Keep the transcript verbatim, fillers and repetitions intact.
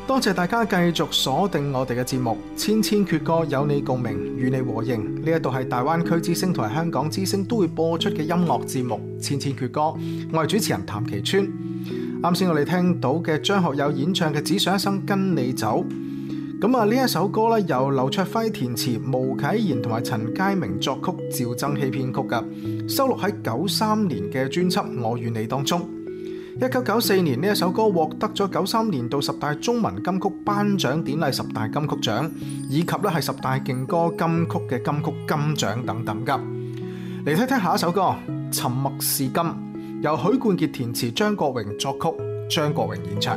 多謝大家繼續鎖定我哋嘅節目，千千闕歌有你共鳴，與你和應。呢一度係大灣區之聲同埋香港之聲都會播出嘅音樂節目《千千闕歌》，我係主持人譚其川。啱先我哋聽到嘅張學友演唱嘅《只想一生跟你走》，咁啊呢一首歌咧由劉卓輝填詞，毛啟賢同埋陳佳明作曲，趙增熹編曲嘅，收錄喺九三年嘅專輯《我與你》當中。一九九四年呢一首歌獲得咗九三年度十大中文金曲頒獎典禮十大金曲獎，以及咧係十大勁歌金曲嘅金曲金獎等等噶。嚟睇睇下一首歌《沉默是金》，由許冠傑填詞，張國榮作曲，張國榮演唱。